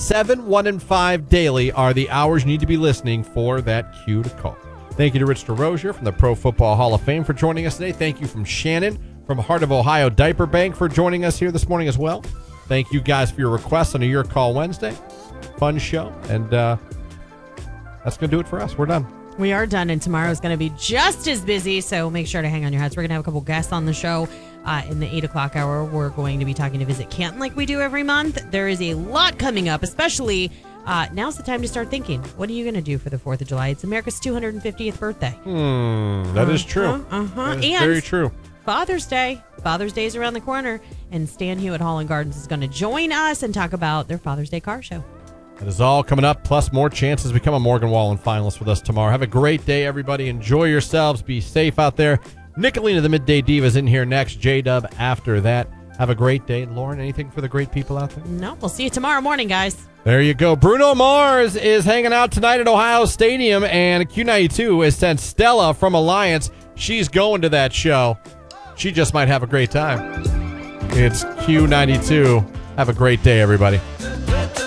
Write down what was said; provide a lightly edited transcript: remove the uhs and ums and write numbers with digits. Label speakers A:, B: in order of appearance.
A: 7, 1, and 5 daily are the hours you need to be listening for that cue to call. Thank you to Rich DeRozier from the Pro Football Hall of Fame for joining us today. Thank you from Shannon from Heart of Ohio Diaper Bank for joining us here this morning as well. Thank you guys for your requests on a Your Call Wednesday. Fun show. And that's going to do it for us. We're done.
B: We are done, and tomorrow's going to be just as busy, so make sure to hang on your hats. We're going to have a couple guests on the show. In the 8 o'clock hour, we're going to be talking to Visit Canton like we do every month. There is a lot coming up, especially now's the time to start thinking. What are you going to do for the 4th of July? It's America's 250th birthday.
A: That is true. That is very true.
B: Father's Day. Father's Day is around the corner, and Stan Hewitt Holland Gardens is going to join us and talk about their Father's Day car show.
A: It is all coming up, plus more chances to become a Morgan Wallen finalist with us tomorrow. Have a great day, everybody. Enjoy yourselves. Be safe out there. Nicolina, the Midday Diva, is in here next. J-Dub after that. Have a great day. Lauren, anything for the great people out there?
B: No, we'll see you tomorrow morning, guys.
A: There you go. Bruno Mars is hanging out tonight at Ohio Stadium, and Q92 has sent Stella from Alliance. She's going to that show. She just might have a great time. It's Q92. Have a great day, everybody.